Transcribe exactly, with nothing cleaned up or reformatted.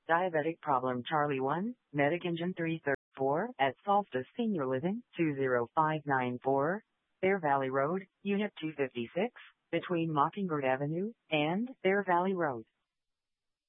Diabetic Problem Charlie one, Medic Engine three thirty-four, at Solstice Senior Living, two zero five nine four, Bear Valley Road, Unit two fifty-six, between Mockingbird Avenue and Bear Valley Road.